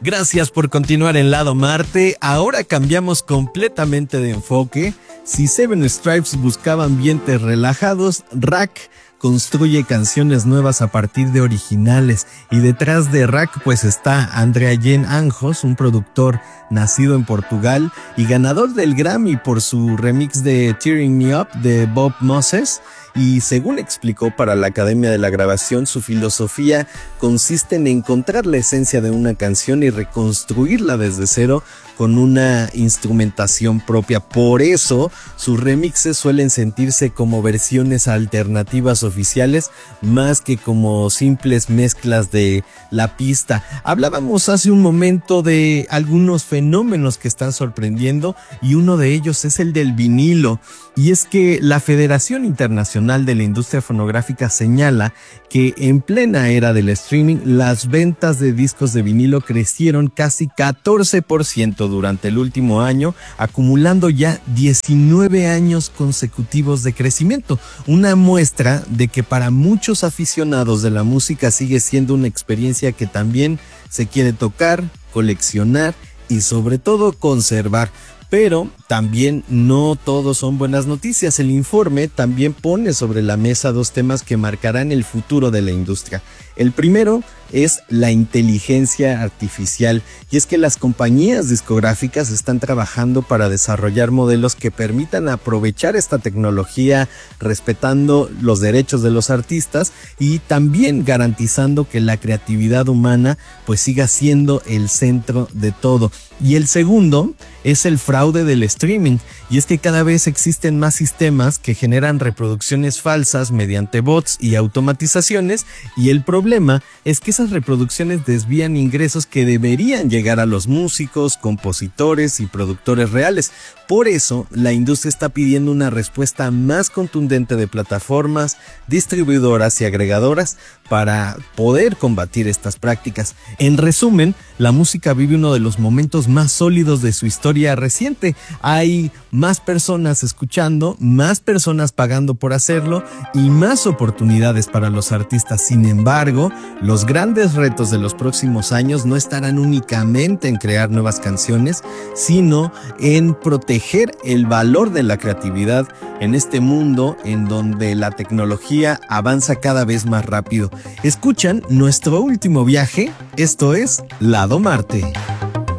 Gracias por continuar en Lado Marte. Ahora cambiamos completamente de enfoque. Si Seven Stripes buscaba ambientes relajados, Rack construye canciones nuevas a partir de originales. Y detrás de Rack pues está Andrea Jen Anjos, un productor nacido en Portugal y ganador del Grammy por su remix de Tearing Me Up de Bob Moses. Y según explicó para la Academia de la Grabación, su filosofía consiste en encontrar la esencia de una canción y reconstruirla desde cero con una instrumentación propia. Por eso, sus remixes suelen sentirse como versiones alternativas oficiales, más que como simples mezclas de la pista. Hablábamos hace un momento de algunos fenómenos que están sorprendiendo y uno de ellos es el del vinilo. Y es que la Federación Internacional de la Industria Fonográfica señala que en plena era del streaming, las ventas de discos de vinilo crecieron casi 14% durante el último año, acumulando ya 19 años consecutivos de crecimiento. Una muestra de que para muchos aficionados de la música sigue siendo una experiencia que también se quiere tocar, coleccionar y sobre todo conservar. Pero también no todos son buenas noticias. El informe también pone sobre la mesa dos temas que marcarán el futuro de la industria. El primero es la inteligencia artificial, y es que las compañías discográficas están trabajando para desarrollar modelos que permitan aprovechar esta tecnología respetando los derechos de los artistas y también garantizando que la creatividad humana pues siga siendo el centro de todo. Y el segundo es el fraude del streaming, y es que cada vez existen más sistemas que generan reproducciones falsas mediante bots y automatizaciones, y el problema es que esas reproducciones desvían ingresos que deberían llegar a los músicos, compositores y productores reales. Por eso, la industria está pidiendo una respuesta más contundente de plataformas, distribuidoras y agregadoras para poder combatir estas prácticas. En resumen, la música vive uno de los momentos más sólidos de su historia reciente. Hay más personas escuchando, más personas pagando por hacerlo y más oportunidades para los artistas. Sin embargo, los grandes retos de los próximos años no estarán únicamente en crear nuevas canciones, sino en proteger el valor de la creatividad en este mundo en donde la tecnología avanza cada vez más rápido. Escuchan nuestro último viaje, esto es Lado Marte.